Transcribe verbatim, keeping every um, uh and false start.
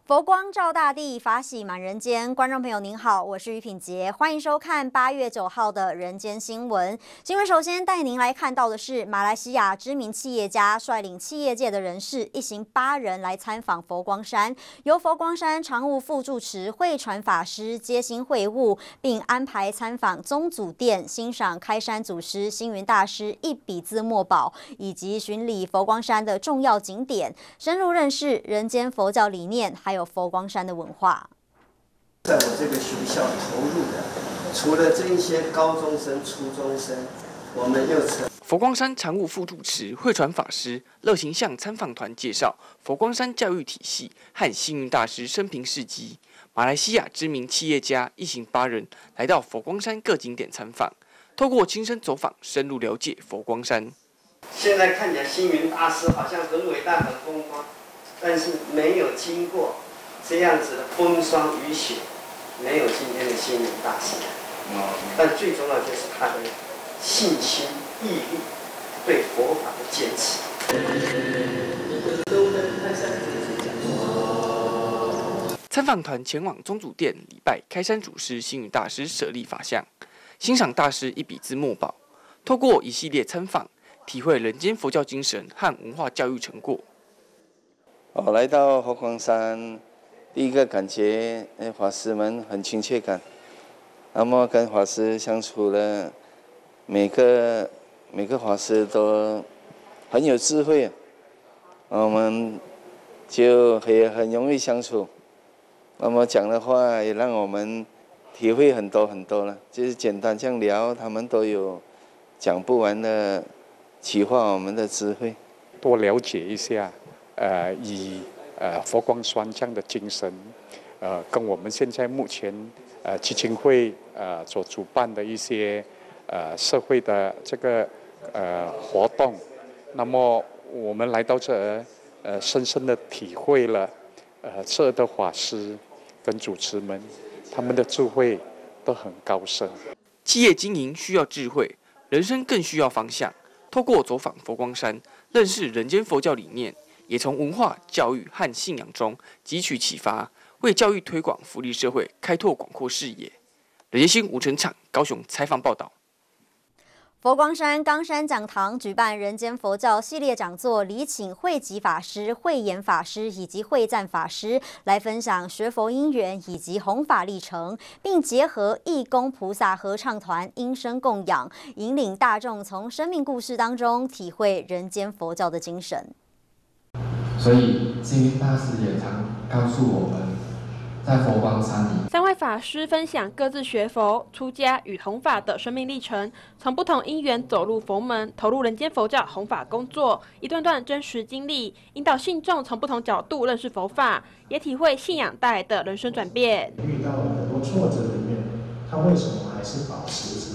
佛光照大地，法喜满人间。观众朋友您好，我是于品杰，欢迎收看八月九号的人间新闻。新闻首先带您来看到的是，马来西亚知名企业家率领企业界的人士一行八人来参访佛光山，由佛光山常务副住持慧传法师接心会晤，并安排参访宗祖殿，欣赏开山祖师星云大师一笔字墨宝，以及巡礼佛光山的重要景点，深入认识人间佛教理念，还有佛光山的文化。 在我这个学校投入的，除了这一些高中生、初中生，我们又成。 佛光山常务副主持慧传法师热情向参访团介绍佛光山教育体系和星云大师生平事迹。马来西亚知名企业家一行八人来到佛光山各景点参访，透过亲身走访，深入了解佛光山。 现在看起来星云大师好像很伟大、很风光，但是没有经过这样子的风霜雨雪，没有今天的星云大师。但最重要就是他的信心、毅力，对佛法的坚持。 参访团前往宗祖殿礼拜开山祖师星云大师舍利法像，欣赏大师一笔字墨宝，透过一系列参访，体会人间佛教精神和文化教育成果。 我来到佛光山，第一个感觉，法师们很亲切感。那么跟法师相处了，每个每个法师都很有智慧，我们就也很容易相处。那么讲的话也让我们体会很多很多了，就是简单这样聊，他们都有讲不完的启发我们的智慧。 多了解一下，呃，以呃佛光山这样的精神，呃，跟我们现在目前呃基金会呃所主办的一些呃社会的这个呃活动，那么我们来到这，呃，深深的体会了，呃，这的法师跟主持们他们的智慧都很高深。 企业经营需要智慧，人生更需要方向。透过走访佛光山，认识人间佛教理念，也从文化、教育和信仰中汲取启发，为教育推广、福利社会开拓广阔视野。人间新吴成场高雄采访报道。 佛光山冈山讲堂举办人间佛教系列讲座，礼请慧寂法师、慧眼法师以及慧赞法师来分享学佛因缘以及弘法历程，并结合义工菩萨合唱团音声供养，引领大众从生命故事当中体会人间佛教的精神。 所以星云大师也常告诉我们，在佛光山里， 三位法师分享各自学佛、出家与弘法的生命历程，从不同因缘走入佛门，投入人间佛教弘法工作，一段段真实经历，引导信众从不同角度认识佛法，也体会信仰带来的人生转变。 遇到了很多挫折里面，他为什么还是保持